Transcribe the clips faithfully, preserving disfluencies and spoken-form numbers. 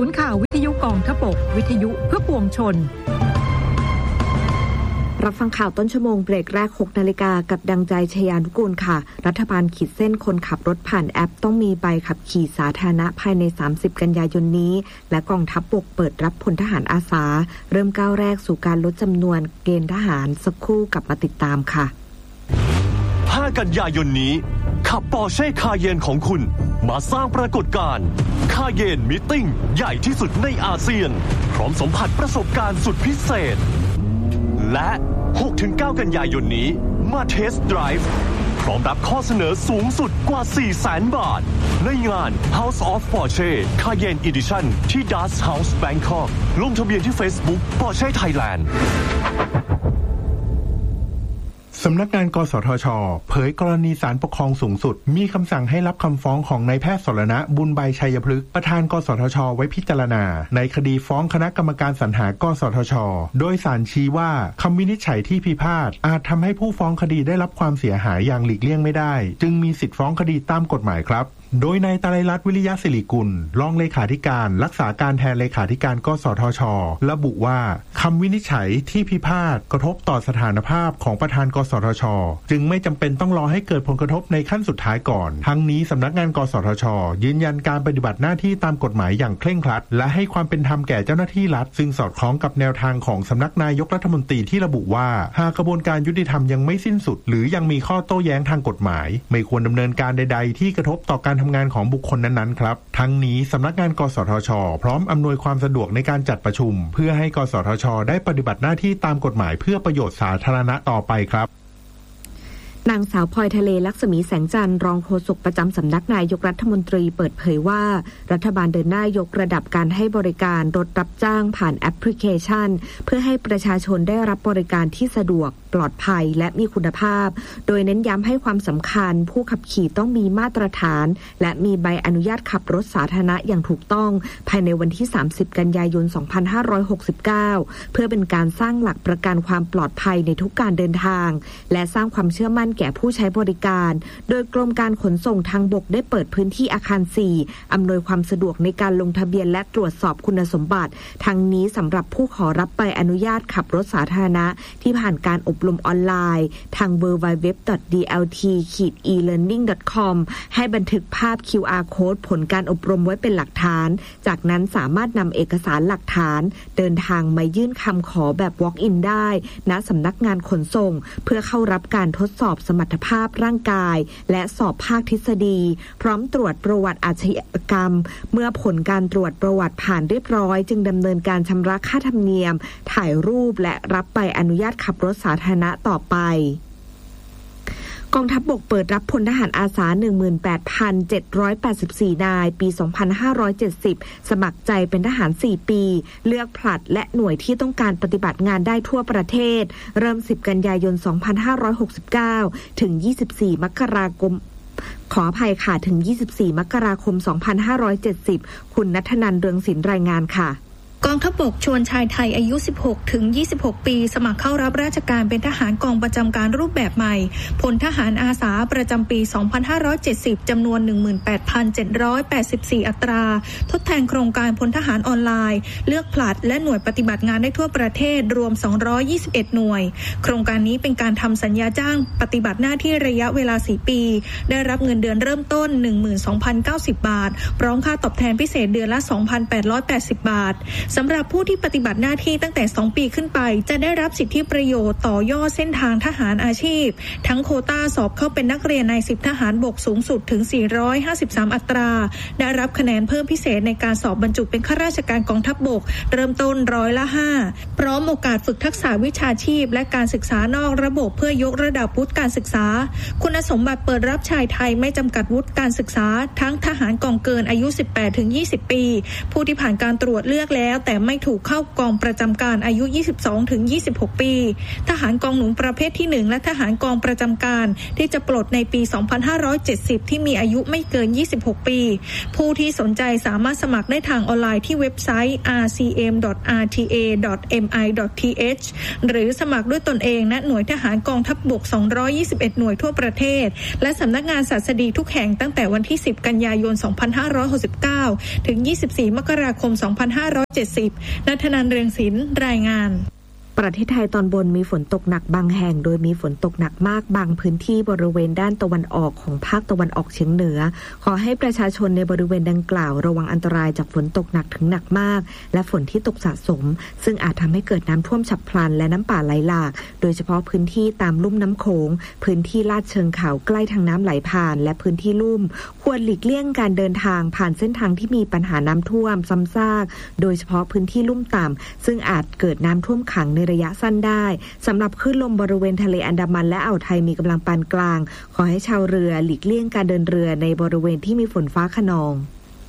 นย์ข่าววิทยุกองทพบกวิทยุเพื่อปวงชนรับฟังข่าวต้นชั่วโมงเบรกแรก หกนาฬิกากับดังใจชยานุกูลค่ะรัฐบาลขีดเส้นคนขับรถผ่านแอปต้องมีใบขับขี่สาธารณะภายในสามสิบกันยายนนี้และกองทัพบกเปิดรับพลทหารอาสาเริ่มก้าวแรกสู่การลดจำนวนเกณฑ์ทหารสักครู่กลับมาติดตามค่ะห้ากันยายนนี้ขับปอร์เช่คาเยนของคุณมาสร้างปรากฏการณ์คาเยนมีตติ้งใหญ่ที่สุดในอาเซียนพร้อมสัมผัสประสบการณ์สุดพิเศษและ หกถึงเก้า กันยายนนี้มาเทสต์ไดรฟ์พร้อมรับข้อเสนอสูงสุดกว่า สี่แสน บาทในงาน House of Porsche Cayenne Edition ที่ Dust House Bangkok ลงทะเบียนที่ Facebook Porsche Thailand สำนักงานกสทช.เผยกรณีศาลปกครองสูงสุดมีคำสั่งให้รับคำฟ้องของนายแพทย์สรณะบุญใบชัยพฤกษ์ประธานกสทช.ไว้พิจารณาในคดีฟ้องคณะกรรมการสรรหากสทช.โดยศาลชี้ว่าคำวินิจฉัยที่พิพาทอาจทำให้ผู้ฟ้องคดีได้รับความเสียหายอย่างหลีกเลี่ยงไม่ได้จึงมีสิทธิฟ้องคดีตามกฎหมายครับโดยนายตรัยรัตน์วิริยะศิริกุลรองเลขาธิการรักษาการแทนเลขาธิการกสทช.ระบุว่าคำวินิจฉัยที่พิพาทกระทบต่อสถานภาพของประธานกสทช.จึงไม่จำเป็นต้องรอให้เกิดผลกระทบในขั้นสุดท้ายก่อนทั้งนี้สำนักงานกสทช.ยืนยันการปฏิบัติหน้าที่ตามกฎหมายอย่างเคร่งครัดและให้ความเป็นธรรมแก่เจ้าหน้าที่รัฐซึ่งสอดคล้องกับแนวทางของสำนักนายกรัฐมนตรีที่ระบุว่าหากกระบวนการยุติธรรมยังไม่สิ้นสุดหรือยังมีข้อโต้แย้งทางกฎหมายไม่ควรดำเนินการใดๆที่กระทบต่อการทำงานของบุคคลนั้นๆครับทั้งนี้สำนักงานกสทช.พร้อมอำนวยความสะดวกในการจัดประชุมเพื่อให้กสทช.ได้ปฏิบัติหน้าที่ตามกฎหมายเพื่อประโยชน์สาธารณะต่อไปครับนางสาวพลอยทะเลลักษมีแสงจันทร์รองโฆษกประจำสำนักนายกรัฐมนตรีเปิดเผยว่ารัฐบาลเดินหน้ายกระดับการให้บริการรถรับจ้างผ่านแอปพลิเคชันเพื่อให้ประชาชนได้รับบริการที่สะดวกปลอดภัยและมีคุณภาพโดยเน้นย้ำให้ความสำคัญผู้ขับขี่ต้องมีมาตรฐานและมีใบอนุญาตขับรถสาธารณะอย่างถูกต้องภายในวันที่สามสิบกันยายนสองพันห้าร้อยหกสิบเก้าเพื่อเป็นการสร้างหลักประกันความปลอดภัยในทุกการเดินทางและสร้างความเชื่อมั่นแก่ผู้ใช้บริการโดยกรมการขนส่งทางบกได้เปิดพื้นที่อาคารสี่อำนวยความสะดวกในการลงทะเบียนและตรวจสอบคุณสมบัติทั้งนี้สำหรับผู้ขอรับใบอนุญาตขับรถสาธารณะที่ผ่านการอบรมออนไลน์ทาง ดับเบิลยู ดับเบิลยู ดับเบิลยู ดอท ดี แอล ที อี เลิร์นนิ่ง ดอท คอม ให้บันทึกภาพ คิว อาร์ Code ผลการอบรมไว้เป็นหลักฐานจากนั้นสามารถนำเอกสารหลักฐานเดินทางมายื่นคำขอแบบ Walk-in ได้ณสำนักงานขนส่งเพื่อเข้ารับการทดสอบสมรรถภาพร่างกายและสอบภาคทฤษฎีพร้อมตรวจประวัติอาชญากรรมเมื่อผลการตรวจประวัติผ่านเรียบร้อยจึงดำเนินการชำระค่าธรรมเนียมถ่ายรูปและรับใบอนุญาตขับรถสาธารณะต่อไปกองทัพบกเปิดรับพลทหารอาสา หนึ่งหมื่นแปดพันเจ็ดร้อยแปดสิบสี่ นายปี สองพันห้าร้อยเจ็ดสิบ สมัครใจเป็นทหาร สี่ ปีเลือกผลัดและหน่วยที่ต้องการปฏิบัติงานได้ทั่วประเทศเริ่ม สิบ กันยายน สองพันห้าร้อยหกสิบเก้า ถึง ยี่สิบสี่ มกราคมขออภัยค่ะถึง ยี่สิบสี่ มกราคม สองพันห้าร้อยเจ็ดสิบ คุณณัฐนันท์ เรืองศิลป์รายงานค่ะกองทัพบกชวนชายไทยอายุ สิบหกถึงยี่สิบหก ปีสมัครเข้ารับราชการเป็นทหารกองประจำการรูปแบบใหม่พลทหารอาสาประจำปี สองพันห้าร้อยเจ็ดสิบ จำนวน หนึ่งหมื่นแปดพันเจ็ดร้อยแปดสิบสี่ อัตราทดแทนโครงการพลทหารออนไลน์เลือกผลัดและหน่วยปฏิบัติงานได้ทั่วประเทศรวม สองร้อยยี่สิบเอ็ด หน่วยโครงการนี้เป็นการทำสัญญาจ้างปฏิบัติหน้าที่ระยะเวลา สี่ ปีได้รับเงินเดือนเริ่มต้น หนึ่งหมื่นสองพันเก้าสิบ บาทพร้อมค่าตอบแทนพิเศษเดือนละ สองพันแปดร้อยแปดสิบ บาทสำหรับผู้ที่ปฏิบัติหน้าที่ตั้งแต่สองปีขึ้นไปจะได้รับสิทธิประโยชน์ต่อยอดเส้นทางทหารอาชีพทั้งโควต้าสอบเข้าเป็นนักเรียนนายสิบทหารบกสูงสุดถึงสี่ร้อยห้าสิบสามอัตราได้รับคะแนนเพิ่มพิเศษในการสอบบรรจุเป็นข้าราชการกองทัพบกเริ่มต้นร้อยละห้าพร้อมโอกาสฝึกทักษะวิชาชีพและการศึกษานอกระบบเพื่อยกระดับวุฒิการศึกษาคุณสมบัติเปิดรับชายไทยไม่จำกัดวุฒิการศึกษาทั้งทหารกองเกินอายุ สิบแปดถึงยี่สิบ ปีผู้ที่ผ่านการตรวจเลือกแล้วแล้วแต่ไม่ถูกเข้ากองประจำการอายุ ยี่สิบสองถึงยี่สิบหก ปีทหารกองหนุนประเภทที่หนึ่งและทหารกองประจำการที่จะปลดในปี สองพันห้าร้อยเจ็ดสิบ ที่มีอายุไม่เกิน ยี่สิบหก ปีผู้ที่สนใจสามารถสมัครได้ทางออนไลน์ที่เว็บไซต์ อาร์ ซี เอ็ม ดอท อาร์ ที เอ ดอท เอ็ม ไอ ดอท ที เอช หรือสมัครด้วยตนเองณหน่วยทหารกองทัพบก สองร้อยยี่สิบเอ็ด หน่วยทั่วประเทศและสำนักงานศัสดีทุกแห่งตั้งแต่วันที่ สิบ กันยายน สองพันห้าร้อยหกสิบเก้า ถึง ยี่สิบสี่ มกราคม สองพันห้าร้อยเจ็ดสิบ ณ ธนันท์ เรืองศิลป์ รายงานประเทศไทยตอนบนมีฝนตกหนักบางแห่งโดยมีฝนตกหนักมากบางพื้นที่บริเวณด้านตะวันออกของภาคตะวันออกเฉียงเหนือขอให้ประชาชนในบริเวณดังกล่าวระวังอันตรายจากฝนตกหนักถึงหนักมากและฝนที่ตกสะสมซึ่งอาจทำให้เกิดน้ำท่วมฉับพลันและน้ำป่าไหลหลากโดยเฉพาะพื้นที่ตามลุ่มน้ำโขงพื้นที่ลาดเชิงเขาใกล้ทางน้ำไหลผ่านและพื้นที่ลุ่มควรหลีกเลี่ยงการเดินทางผ่านเส้นทางที่มีปัญหาน้ำท่วมซ้ำซากโดยเฉพาะพื้นที่ลุ่มต่ำซึ่งอาจเกิดน้ำท่วมขังในระยะสั้นได้สำหรับคลื่นลมบริเวณทะเลอันดามันและอ่าวไทยมีกำลังปานกลางขอให้ชาวเรือหลีกเลี่ยงการเดินเรือในบริเวณที่มีฝนฟ้าคะนอง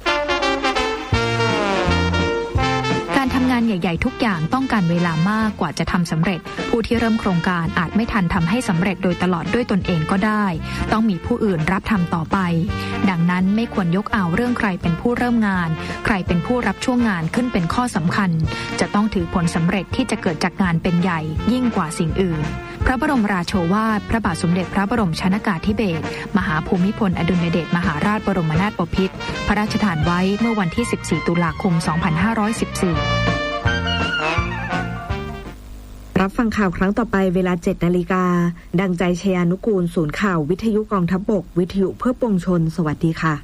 การทำงานใหญ่ๆทุกอย่างต้องการเวลามากกว่าจะทำสำเร็จผู้ที่เริ่มโครงการอาจไม่ทันทำให้สำเร็จโดยตลอดด้วยตนเองก็ได้ต้องมีผู้อื่นรับทำต่อไปดังนั้นไม่ควรยกเอาเรื่องใครเป็นผู้เริ่มงานใครเป็นผู้รับช่วงงานขึ้นเป็นข้อสำคัญจะต้องถือผลสำเร็จที่จะเกิดจากงานเป็นใหญ่ยิ่งกว่าสิ่งอื่นพระบรมราโชวาทพระบาทสมเด็จพระบรมชนกาธิเบศรมหาภูมิพลอดุลยเดชมหาราชบรมนาถบพิตรพระราชทานไว้เมื่อวันที่สิบสี่ตุลาคมสองพันห้าร้อยสิบสี่รับฟังข่าวครั้งต่อไปเวลา เจ็ด นาฬิกาดังใจชยานุกูลศูนย์ข่าววิทยุกองทัพบกวิทยุเพื่อปวงชนสวัสดีค่ะ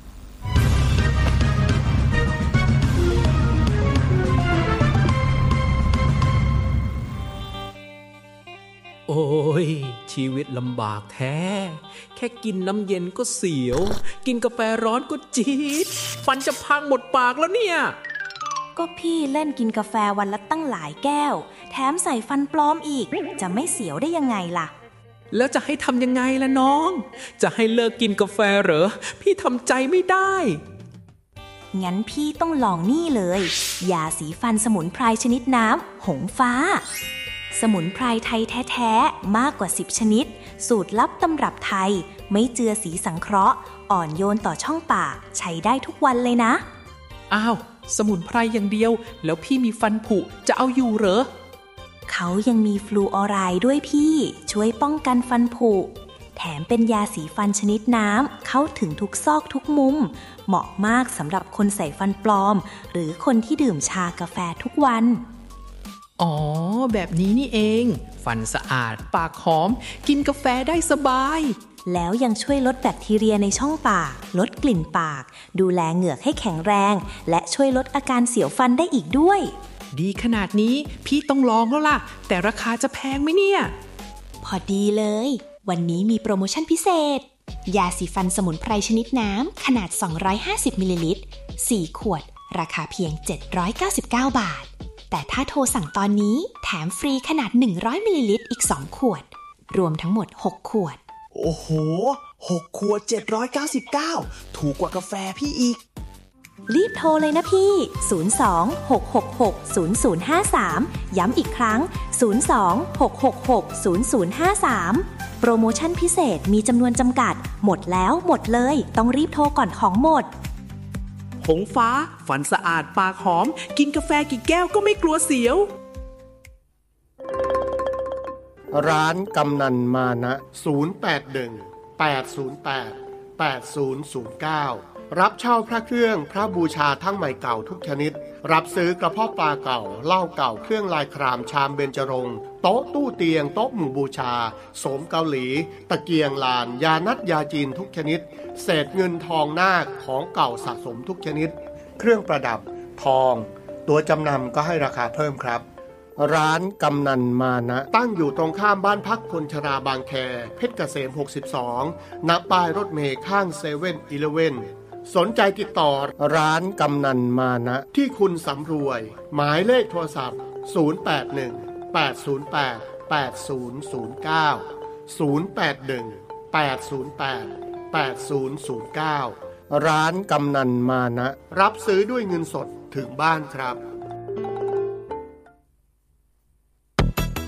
โอ้ยชีวิตลำบากแท้แค่กินน้ำเย็นก็เสียวกินกาแฟร้อนก็จี๊ดฟันจะพังหมดปากแล้วเนี่ยก็พี่เล่นกินกาแฟวันละตั้งหลายแก้วแถมใส่ฟันปลอมอีกจะไม่เสียวได้ยังไงล่ะแล้วจะให้ทำยังไงล่ะน้องจะให้เลิกกินกาแฟเหรอพี่ทำใจไม่ได้งั้นพี่ต้องลองนี่เลยยาสีฟันสมุนไพรชนิดน้ำหงฟ้าสมุนไพรไทยแท้ๆมากกว่าสิบชนิดสูตรลับตำรับไทยไม่เจือสีสังเคราะห์อ่อนโยนต่อช่องปากใช้ได้ทุกวันเลยนะอ้าวสมุนไพรอย่างเดียวแล้วพี่มีฟันผุจะเอาอยู่เหรอเขายังมีฟลูออไรด์ด้วยพี่ช่วยป้องกันฟันผุแถมเป็นยาสีฟันชนิดน้ำเข้าถึงทุกซอกทุกมุมเหมาะมากสำหรับคนใส่ฟันปลอมหรือคนที่ดื่มชากาแฟทุกวันอ๋อแบบนี้นี่เองฟันสะอาดปากหอมกินกาแฟได้สบายแล้วยังช่วยลดแบคทีเรียในช่องปากลดกลิ่นปากดูแลเหงือกให้แข็งแรงและช่วยลดอาการเสียวฟันได้อีกด้วยดีขนาดนี้พี่ต้องลองแล้วล่ะแต่ราคาจะแพงไหมเนี่ยพอดีเลยวันนี้มีโปรโมชั่นพิเศษยาสีฟันสมุนไพรชนิดน้ำขนาดสองร้อยห้าสิบมิลลิลิตรสี่ขวดราคาเพียงเจ็ดร้อยเก้าสิบเก้าบาทแต่ถ้าโทรสั่งตอนนี้แถมฟรีขนาดหนึ่งร้อยมิลลิลิตรอีกสองขวดรวมทั้งหมดหกขวดโอ้โหหกขวดเจ็ดร้อยเก้าสิบเก้าถูกกว่ากาแฟพี่อีกรีบโทรเลยนะพี่ศูนย์ สอง หก หก หก ศูนย์ ศูนย์ ห้า สามย้ำอีกครั้งศูนย์ สอง หก หก หก ศูนย์ ศูนย์ ห้า สามโปรโมชั่นพิเศษมีจำนวนจำกัดหมดแล้วหมดเลยต้องรีบโทรก่อนของหมดหงฟ้าฟันสะอาดปากหอมกินกาแฟกี่แก้วก็ไม่กลัวเสียวร้านกำนันมานะศูนย์ แปด หนึ่ง แปด ศูนย์ แปด แปด ศูนย์ ศูนย์ เก้ารับเช่าพระเครื่องพระบูชาทั้งใหม่เก่าทุกชนิดรับซื้อกระเพาะปลาเก่าเหล้าเก่าเครื่องลายครามชามเบญจรงค์โต๊ะตู้เตียงโต๊ะหมู่บูชาโสมเกาหลีตะเกียงลานยานัดยาจีนทุกชนิดเศษเงินทองนาคของเก่าสะสมทุกชนิดเครื่องประดับทองตัวจำนำก็ให้ราคาเพิ่มครับร้านกำนันมานะตั้งอยู่ตรงข้ามบ้านพักคนชราบางแคเพชรเกษมหกสิบสองณป้ายรถเมล์ข้างเซเว่นอีเลฟเว่นสนใจติดต่อร้านกำนันมานะที่คุณสำรวยหมายเลขโทรศัพท์ศูนย์ แปด หนึ่ง แปด ศูนย์ แปด แปด ศูนย์ ศูนย์ เก้า ศูนย์ แปด หนึ่ง แปด ศูนย์ แปด แปด ศูนย์ ศูนย์ เก้าร้านกำนันมานะรับซื้อด้วยเงินสดถึงบ้านครับ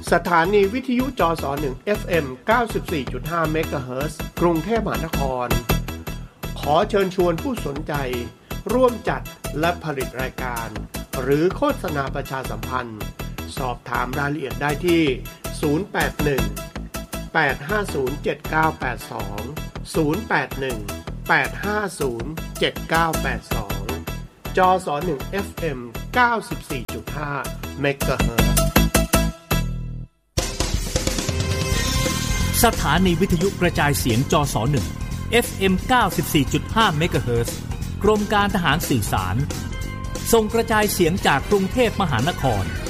สถานีวิทยุจสหนึ่ง เอฟ เอ็ม เก้าสิบสี่จุดห้า เมกะเฮิรตซ์ กรุงเทพมหานครขอเชิญชวนผู้สนใจร่วมจัดและผลิตรายการหรือโฆษณาประชาสัมพันธ์สอบถามรายละเอียดได้ที่ศูนย์ แปด หนึ่ง แปด ห้า ศูนย์ เจ็ด เก้า แปด สอง ศูนย์ แปด หนึ่ง แปด ห้า ศูนย์ เจ็ด เก้า แปด สองจสหนึ่ง เอฟ เอ็ม เก้าสิบสี่จุดห้า เมกะเฮิรตซ์สถานีวิทยุกระจายเสียงจสหนึ่ง เอฟ เอ็ม เก้าสิบสี่จุดห้า เมกะเฮิรตซ์ กรมการทหารสื่อสารส่งกระจายเสียงจากกรุงเทพมหานคร